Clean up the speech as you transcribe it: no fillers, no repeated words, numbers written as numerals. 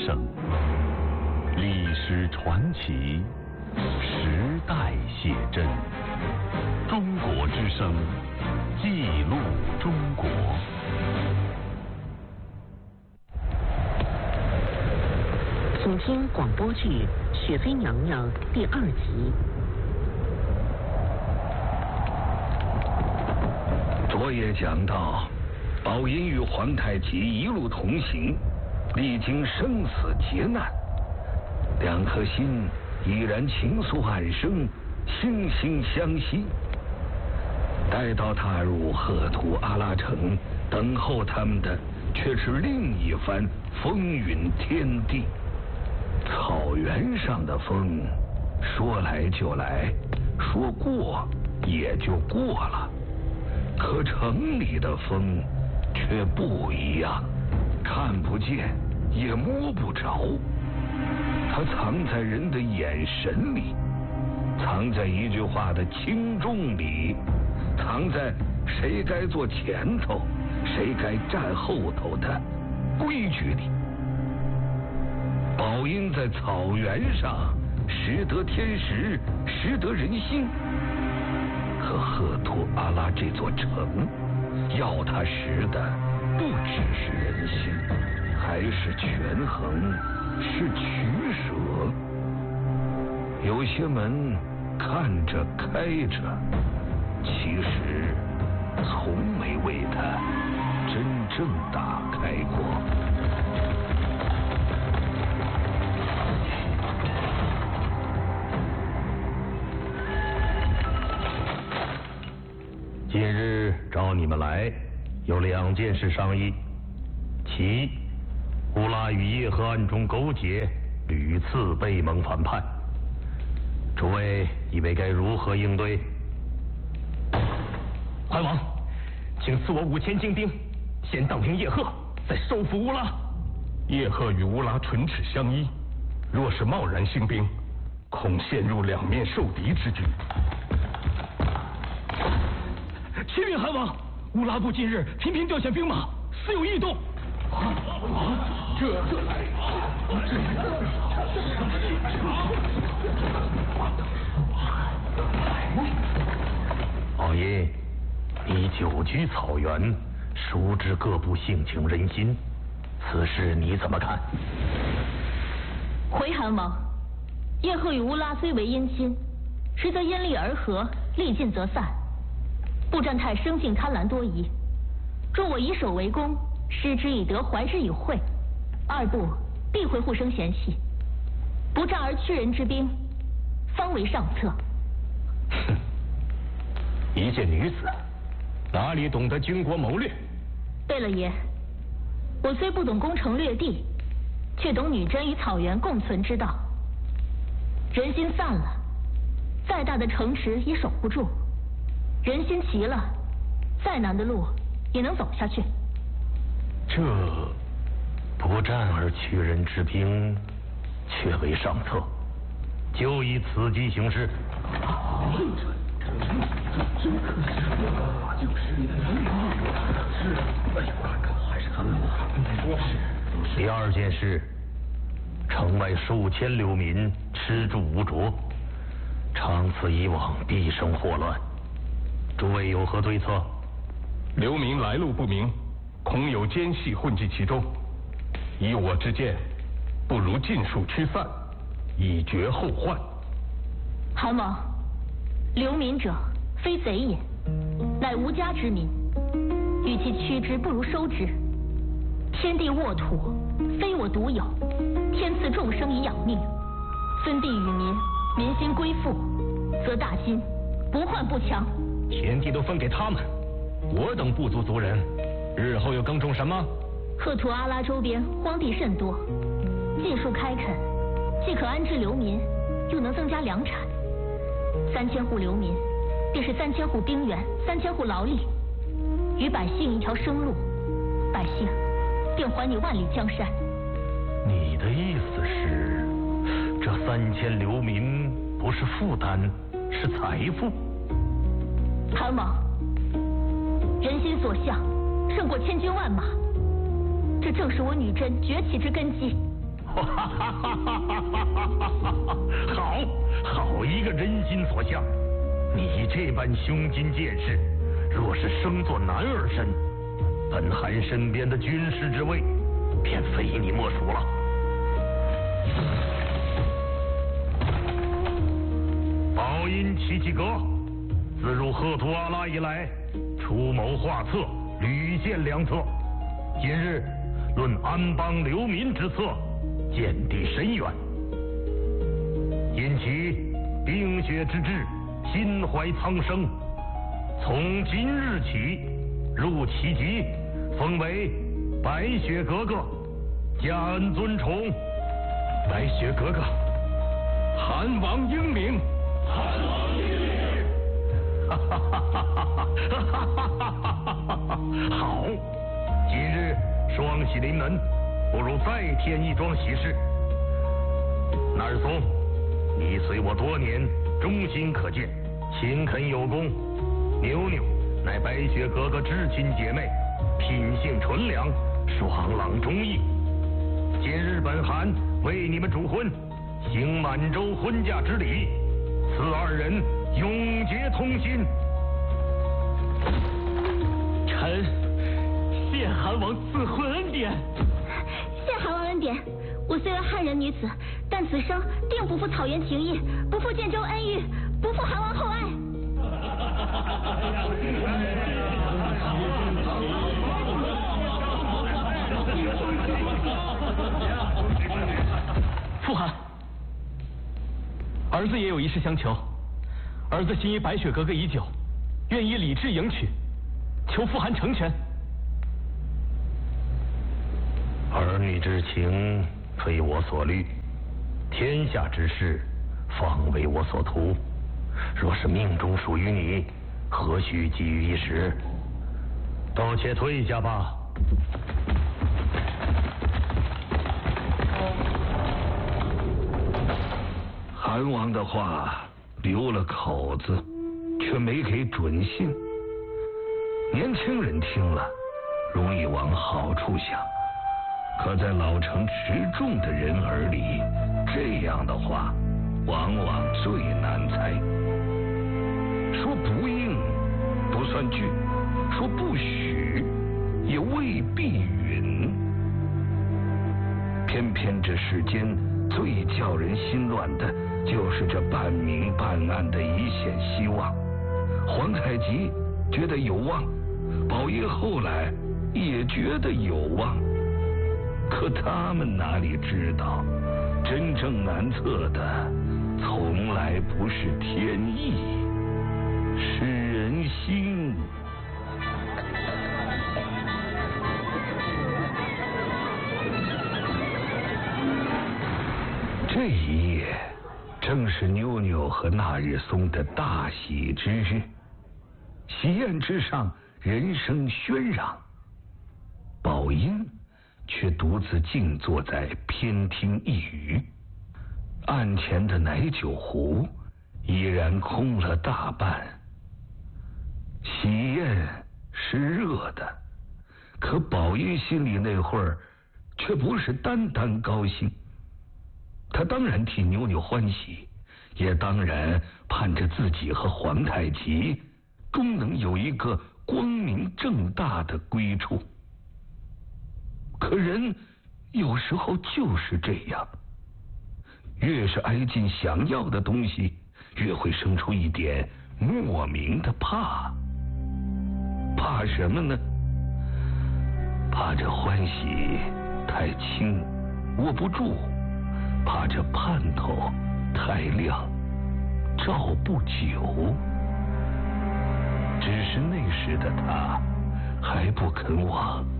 声，历史传奇，时代写真。中国之声，记录中国。 请听广播剧《雪妃娘娘》第2集。 昨夜讲到，宝音与皇太极一路同行，历经生死劫难，两颗心依然情愫暗生，惺惺相惜。待到踏入赫图阿拉城，等候他们的却是另一番风云天地。草原上的风说来就来，说过也就过了，可城里的风却不一样，看不见也摸不着，它藏在人的眼神里，藏在一句话的轻重里，藏在谁该坐前头谁该站后头的规矩里。宝音在草原上识得天时，识得人心，可赫图阿拉这座城要他识的不只是人心，还是权衡，是取舍。有些门看着开着，其实从没为他真正打开过。 今日找你们来，有2件事商议。其一，乌拉与叶赫暗中勾结，屡次被蒙反叛，诸位以为该如何应对？ 桓王，请赐我5000精兵，先荡平叶赫，再收复乌拉。 叶赫与乌拉唇齿相依，若是贸然兴兵，恐陷入两面受敌之局。 启禀韩王，乌拉部近日频频调遣兵马，似有异动。 宝音，你久居草原，熟知各部性情人心，此事你怎么看？ 回韩王，叶赫与乌拉虽为姻亲，实则因利而合，利尽则散。布战太生性贪婪多疑，若我以守为攻，失之以德，还之以惠，2部必会互生嫌隙，不战而屈人之兵，方为上策。 哼，一介女子，哪里懂得军国谋略？ 对了爷，我虽不懂攻城略地，却懂女真与草原共存之道。人心散了，再大的城池也守不住；人心齐了，再难的路也能走下去。 这不战而屈人之兵，却为上策，就以此计行事。 真可惜，就是你的是，哎呦，看看还是咱们第2件事，城外数千流民吃住无着，长此以往必生祸乱，诸位有何对策？ 流民来路不明，恐有奸细混迹其中，以我之见，不如尽数驱散，以绝后患。 韩王，流民者非贼也，乃无家之民，与其驱之，不如收之。天地沃土，非我独有，天赐众生以养命，分地与民，民心归附，则大兴，不患不强。 田地都分给他们，我等部族族人日后又耕种什么？ 赫图阿拉周边荒地甚多，尽数开垦，既可安置流民，又能增加粮产。3000户流民，便是3000户兵员，3000户劳力，与百姓一条生路，百姓便还你万里江山。 你的意思是，这3000流民不是负担，是财富？ 韩王，人心所向，胜过千军万马，这正是我女真崛起之根基。 好一个人心所向！你这般胸襟见识，若是生作男儿身，本汗身边的军师之位，便非你莫属了。宝音齐齐格，自入赫图阿拉以来，出谋划策，屡见良策。今日论安邦流民之策，见地深远。因其冰雪之志，心怀苍生，从今日起入其籍，封为白雪格格，加恩尊崇。 白雪格格，韩王英明，韩王英明。 好，今日双喜临门，不如再添一桩喜事。那日松，你随我多年，忠心可见，勤恳有功。妞妞乃白雪格格至亲姐妹，品性纯良，爽朗忠义。今日本汗为你们主婚，行满洲婚嫁之礼，此二人永结同心。 臣谢韩王赐婚恩典。 谢韩王恩典。我虽为汉人女子，但此生定不负草原情谊，不负建州恩遇，不负韩王厚爱。 父汗，儿子也有一事相求。儿子心仪白雪格格已久，愿以礼制迎娶，求父汗成全。 儿女之情非我所虑，天下之事方为我所图。若是命中属于你，何须急于一时？都且退下吧。 韩王的话留了口子，却没给准信。年轻人听了，容易往好处想。可在老成持重的人耳里，这样的话往往最难猜。说不应不算拒，说不许也未必允。偏偏这世间最叫人心乱的，就是这半明半暗的一线希望。皇太极觉得有望，宝爷后来也觉得有望。可他们哪里知道，真正难测的从来不是天意，是人心。这一夜正是妞妞和那日松的大喜之日，喜宴之上人声喧嚷，宝英却独自静坐在偏厅一隅，案前的奶酒壶依然空了大半。喜宴是热的，可宝英心里那会儿却不是单单高兴。他当然替妞妞欢喜，也当然盼着自己和皇太极终能有一个光明正大的归处。可人有时候就是这样，越是挨近想要的东西，越会生出一点莫名的怕。怕什么呢？怕这欢喜太轻，握不住；怕这盼头太亮，照不久。只是那时的他还不肯忘。